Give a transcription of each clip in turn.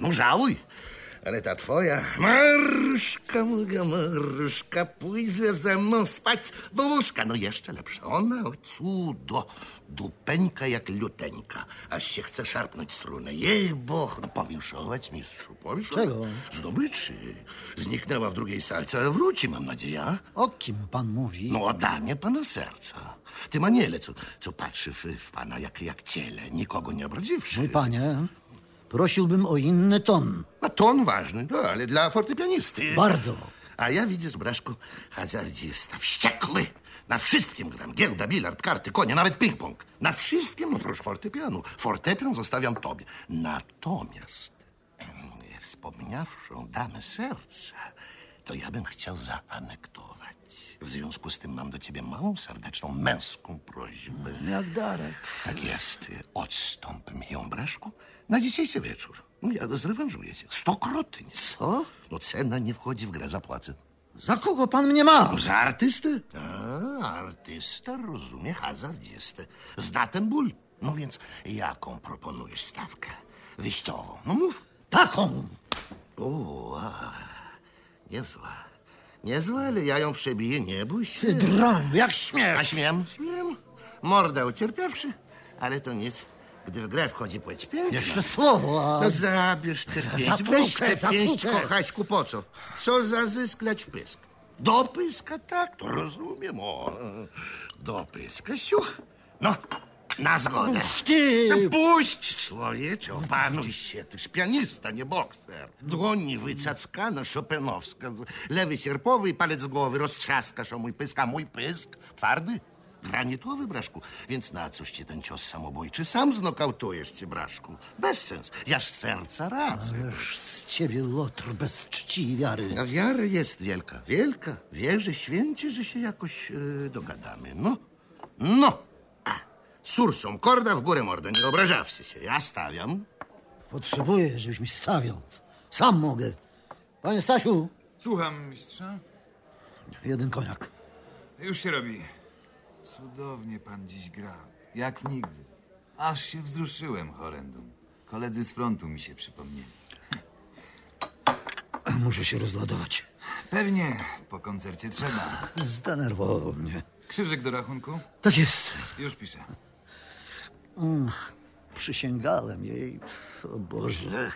No żałuj. Ale ta twoja Maruszka, moja Maruszka, pójdzie ze mną spać do łóżka. No jeszcze lepsza. Ona, o cudo, dupeńka jak luteńka. Aż się chce szarpnąć strunę. Jej Boch, no powinszować, mistrzu, powinszować. Czego? Zdobyczy. Zniknęła w drugiej salce, ale wróci, mam nadzieję. A? O kim pan mówi? No o damie pana serca. Tym aniele, co patrzy w pana jak ciele, nikogo nie obraziwszy. Mój panie, prosiłbym o inny ton. A ton ważny, no, ale dla fortepianisty. Bardzo. A ja widzę, Braszku, hazardzista, wściekły. Na wszystkim gram. Giełda, bilard, karty, konie, nawet ping-pong. Na wszystkim, no proszę fortepianu. Fortepian zostawiam tobie. Natomiast, wspomniawszy o damę serca, to ja bym chciał zaanektować. W związku z tym mam do ciebie małą, serdeczną, męską prośbę. Jak Darek. Tak jest. Odstąp mi ją, Braszku, na dzisiejszy wieczór. No ja zrewanżuję cię. 100-krotnie. Co? No cena nie wchodzi w grę, zapłacę. Za kogo pan mnie ma? No za artystę? A, artysta rozumie hazardzistę. Zna ten ból. No więc jaką proponujesz stawkę wyjściową? No mów. Taką. Niezła. Niezła, ale ja ją przebiję, nie bój się. Ty dram, jak śmiesz. A śmiem? Śmiem. Morda ucierpiawszy, ale to nic. Gdy w grę wchodzi płeć piękna. Jeszcze słowo, a... No zabierz tę pięść. Weź tę pięść, kochaśku, po co? Co za zysk leć w pysk? Do pyska, tak, to rozumiem. O, do pyska, siuch. No, na zgodę. Ty... No puść, człowiecze, opanuj się. Tyś pianista, nie bokser. Dłoń wycackana, szopenowska. Lewy sierpowy i palec z głowy roztrzaskasz o mój pysk. A mój pysk twardy, granitowy, Braszku. Więc na cóż ci ten cios samobójczy? Sam znokautujesz cię, Braszku. Bez sens. Jaż z serca radzę. Ależ z ciebie lotr bez czci i wiary. A wiara jest wielka, wielka. Wierzę święcie, że się jakoś dogadamy. No. Sursą, korda w górę, mordę, nie obrażawszy się. Ja stawiam. Potrzebuję, żebyś mi stawiał. Sam mogę. Panie Stasiu, Słucham, mistrza. jeden koniak. Już się robi. Cudownie pan dziś gra. Jak nigdy. Aż się wzruszyłem, horrendum. Koledzy z frontu mi się przypomnieli. Muszę się rozładować. Pewnie po koncercie trzeba. Zdenerwował mnie. Krzyżyk do rachunku? Tak jest. Już piszę. Przysięgałem jej. O Boże.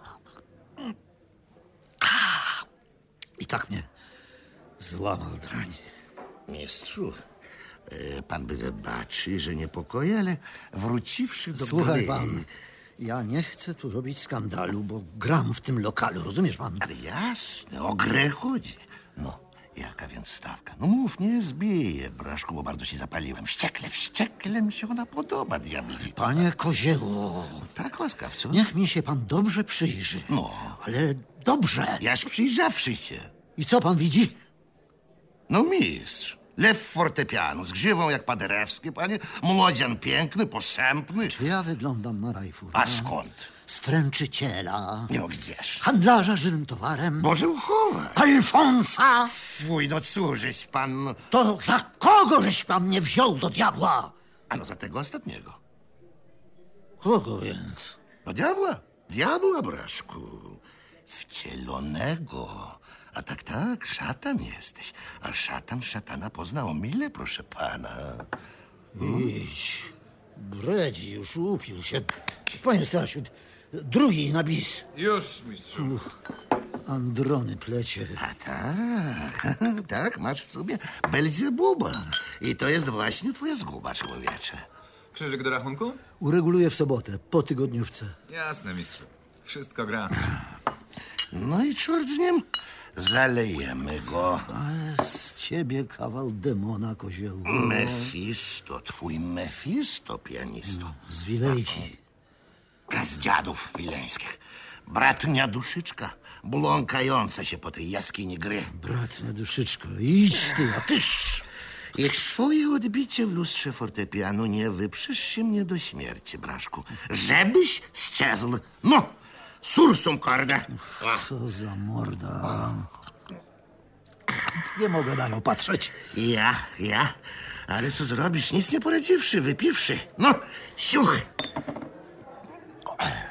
I tak mnie złamał drań. Mistrzu, pan by wybaczy, że niepokoję, ale wróciwszy do Słuchaj gry... pan, ja nie chcę tu robić skandalu, bo gram w tym lokalu, rozumiesz pan? Ale jasne, o grę chodzi. No, jaka więc stawka? No mów, nie zbiję, Braszku, bo bardzo się zapaliłem. Wściekle mi się ona podoba, diablica. Panie Kozieło, Tak, łaskawcu? niech mi się pan dobrze przyjrzy. No. Ale dobrze. Jaż przyjrzawszy się. I co pan widzi? No mistrz, lew fortepianu, z grzywą jak Paderewski, panie. Młodzian piękny, posępny. Czy ja wyglądam na rajfu? A skąd? Stręczyciela, No gdzież? handlarza żywym towarem, Boże uchowaj. Alfonsa. Fuj, no cóżeś pan... To za kogo żeś pan mnie wziął do diabła? A no za tego ostatniego. Kogo więc? No diabła, Braszku. Wcielonego. A tak, szatan jesteś. A szatan szatana pozna o mile, proszę pana. Idź. Bredzi już upił się. Panie Stasiu, drugi na bis. Już, mistrzu. Androny plecie. A tak, masz w sobie Belzebuba. I to jest właśnie twoja zguba, człowiecze. Krzyżyk do rachunku? Ureguluję w sobotę, po tygodniówce. Jasne, mistrzu. Wszystko gra. No i czort z nim. Zalejemy go. Ale z ciebie kawał demona, Kozioł. Mefisto, twój Mefisto, pianisto. Z Wilejki. Z dziadów wileńskich. Bratnia duszyczka, bląkająca się po tej jaskini gry. Bratna duszyczko, idź ty, a tyż. I twoje odbicie w lustrze fortepianu nie wyprzesz mnie do śmierci, Braszku. Żebyś sczezł. No, sursum korda. Co za morda. Nie mogę na nią patrzeć. Ja. Ale co zrobisz, nic nie poradziwszy, wypiwszy. No, siuch.